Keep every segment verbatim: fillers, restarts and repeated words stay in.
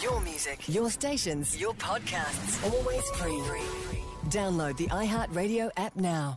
Your music, your stations, your podcasts, always free. Download the iHeartRadio app now.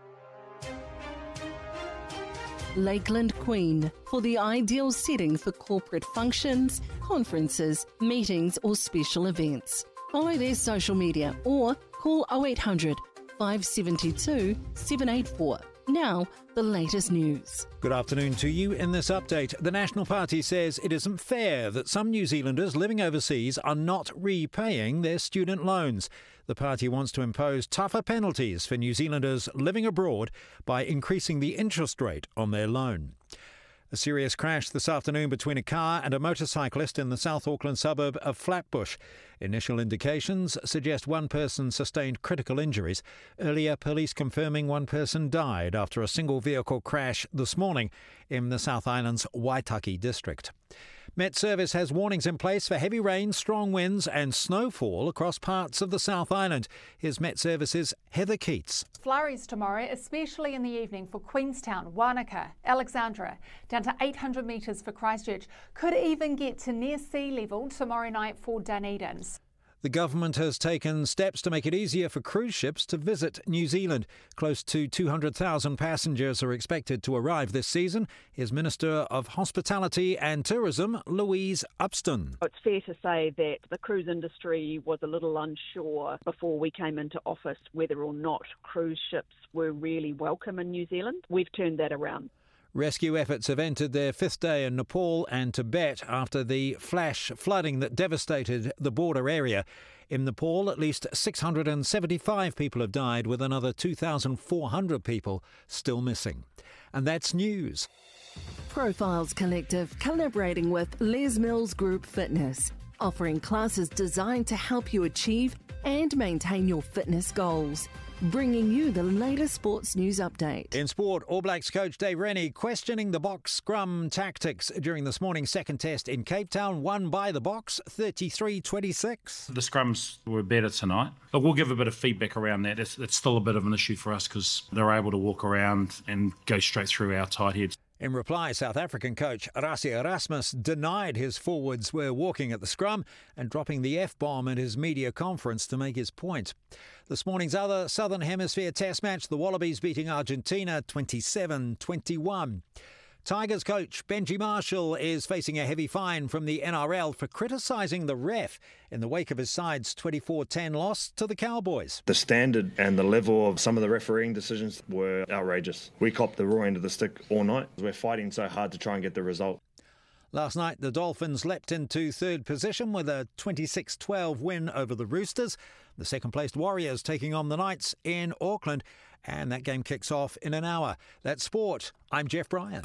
Lakeland Queen, for the ideal setting for corporate functions, conferences, meetings or special events. Follow their social media or call oh eight hundred, five seven two, seven eight four. Now, the latest news. Good afternoon to you. In this update, the National Party says it isn't fair that some New Zealanders living overseas are not repaying their student loans. The party wants to impose tougher penalties for New Zealanders living abroad by increasing the interest rate on their loan. A serious crash this afternoon between a car and a motorcyclist in the South Auckland suburb of Flatbush. Initial indications suggest one person sustained critical injuries. Earlier, police confirming one person died after a single vehicle crash this morning in the South Island's Waitaki district. Met Service has warnings in place for heavy rain, strong winds and snowfall across parts of the South Island. Here's Met Service's Heather Keats. Flurries tomorrow, especially in the evening for Queenstown, Wanaka, Alexandra, down to eight hundred metres for Christchurch. Could even get to near sea level tomorrow night for Dunedin. The government has taken steps to make it easier for cruise ships to visit New Zealand. Close to two hundred thousand passengers are expected to arrive this season. Here's Minister of Hospitality and Tourism, Louise Upston. It's fair to say that the cruise industry was a little unsure before we came into office whether or not cruise ships were really welcome in New Zealand. We've turned that around. Rescue efforts have entered their fifth day in Nepal and Tibet after the flash flooding that devastated the border area. In Nepal, at least six hundred seventy-five people have died, with another two thousand four hundred people still missing. And that's news. Profiles Collective collaborating with Les Mills Group Fitness, offering classes designed to help you achieve and maintain your fitness goals. Bringing you the latest sports news update. In sport, All Blacks coach Dave Rennie questioning the box scrum tactics during this morning's second test in Cape Town, won by the box thirty-three twenty-six. The scrums were better tonight, but we'll give a bit of feedback around that. It's, it's still a bit of an issue for us because they're able to walk around and go straight through our tight heads. In reply, South African coach Rassie Erasmus denied his forwards were walking at the scrum and dropping the F-bomb at his media conference to make his point. This morning's other Southern Hemisphere Test match, the Wallabies beating Argentina twenty-seven twenty-one. Tigers coach Benji Marshall is facing a heavy fine from the N R L for criticising the ref in the wake of his side's twenty-four ten loss to the Cowboys. The standard and the level of some of the refereeing decisions were outrageous. We copped the raw end of the stick all night. We're fighting so hard to try and get the result. Last night, the Dolphins leapt into third position with a twenty-six twelve win over the Roosters. The second-placed Warriors taking on the Knights in Auckland. And that game kicks off in an hour. That's sport. I'm Jeff Bryan.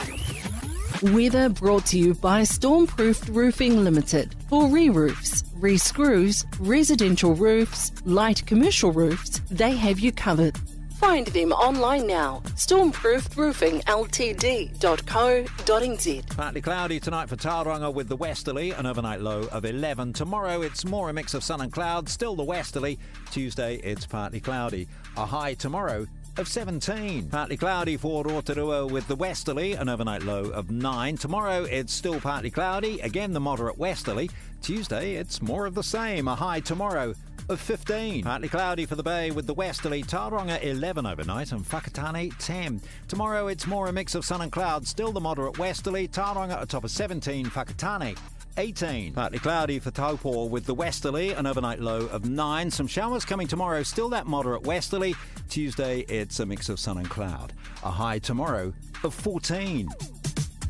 Weather brought to you by Stormproofed Roofing Limited. For re-roofs, re-screws, residential roofs, light commercial roofs, they have you covered. Find them online now. stormproofed roofing l t d dot co dot n z. Partly cloudy tonight for Tauranga with the westerly, an overnight low of eleven. Tomorrow it's more a mix of sun and clouds, still the westerly. Tuesday it's partly cloudy. A high tomorrow of seventeen. Partly cloudy for Rotorua with the westerly, an overnight low of nine. Tomorrow it's still partly cloudy, again the moderate westerly. Tuesday it's more of the same, a high tomorrow of fifteen. Partly cloudy for the Bay with the westerly, Tauranga eleven overnight and Whakatane ten. Tomorrow it's more a mix of sun and clouds, still the moderate westerly, Tauranga atop of seventeen, Whakatane eighteen. Partly cloudy for Taupo with the westerly, an overnight low of nine. Some showers coming tomorrow, still that moderate westerly. Tuesday it's a mix of sun and cloud. A high tomorrow of fourteen.